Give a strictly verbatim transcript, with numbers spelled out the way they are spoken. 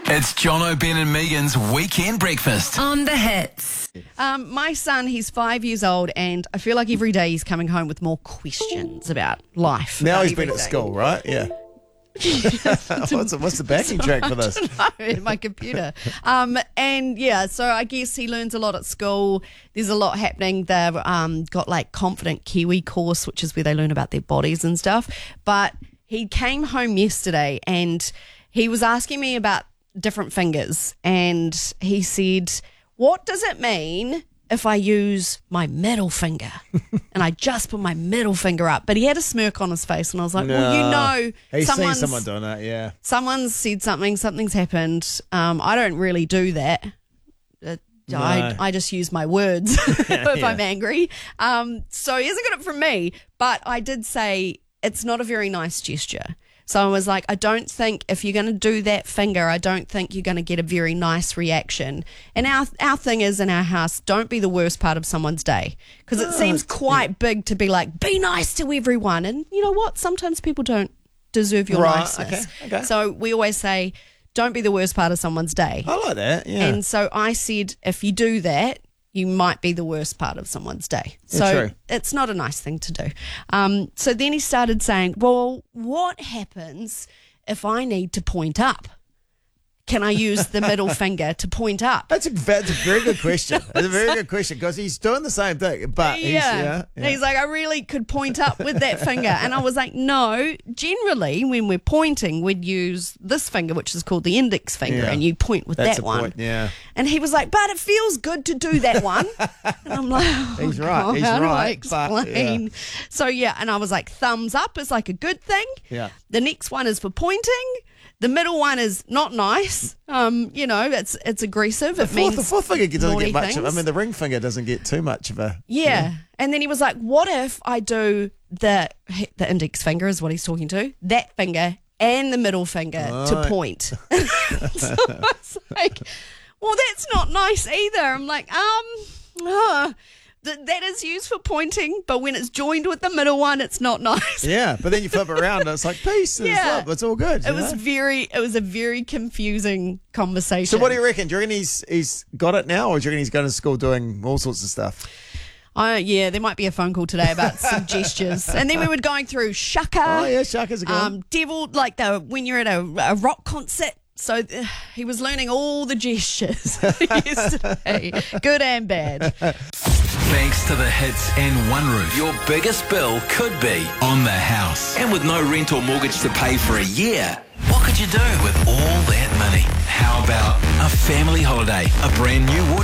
It's Jono, Ben and Megan's Weekend Breakfast. On the hits. Um, my son, he's five years old, and I feel like every day he's coming home with more questions about life. Now about he's been at everything. school, right? Yeah. what's, the, what's the backing track for this? I don't know, in my computer. Um, and yeah, so I guess he learns a lot at school. There's a lot happening. They've um, got like Confident Kiwi course, which is where they learn about their bodies and stuff. But he came home yesterday and he was asking me about different fingers, and he said, what does it mean if I use my middle finger? And I just put my middle finger up. But he had a smirk on his face, and I was like, well, you know, He's seen someone's, someone doing that, yeah. someone's said something, something's happened. Um, I don't really do that. Uh, No. I, I just use my words if Yeah. I'm angry. Um, so he hasn't got it from me, but I did say it's not a very nice gesture. So I was like, I don't think if you're going to do that finger, I don't think you're going to get a very nice reaction. And our our thing is in our house, don't be the worst part of someone's day. Because it Oh, seems quite big to be like, be nice to everyone. And you know what? Sometimes people don't deserve your Right, niceness. okay, okay. So we always say, don't be the worst part of someone's day. I like that, yeah. And so I said, if you do that, you might be the worst part of someone's day. Yeah, So true. it's not a nice thing to do. Um, so then he started saying, well, what happens if I need to point up? Can I use the middle finger to point up? That's a, that's a very good question. That's a very good question because he's doing the same thing, but he's, Yeah. yeah, yeah. He's like, I really could point up with that finger. And I was like, no, generally when we're pointing, we'd use this finger, which is called the index finger, Yeah. and you point with That's that the one. point, yeah. And he was like, but it feels good to do that one. And I'm like, oh, He's right, God, he's how do I right, but, explain? yeah. So yeah, and I was like, thumbs up is like a good thing. Yeah. The next one is for pointing. The middle one is not nice. Um, you know, it's it's aggressive. The it fourth, means the fourth finger doesn't naughty get much of, I things. mean, the ring finger doesn't get too much of a... Yeah. And then he was like, what if I do the the index finger is what he's talking to, that finger and the middle finger to Right. point. So I was like, well, that's not nice either. I'm like, um, uh, th- that is used for pointing, but when it's joined with the middle one, it's not nice. Yeah, but then you flip it around and it's like, peace, and it's, Yeah. love, it's all good. It you was know? very, it was a very confusing conversation. So what do you reckon? Do you reckon he's, he's got it now, or do you reckon he's going to school doing all sorts of stuff? Oh, yeah, there might be a phone call today about some gestures. And then we were going through shaka. Oh, yeah, Shaka's a good one. Um, devil, like the when you're at a, a rock concert. So uh, he was learning all the gestures yesterday, good and bad. Thanks to the hits and One Roof, your biggest bill could be on the house. And with no rent or mortgage to pay for a year, what could you do with all that money? How about a family holiday, a brand new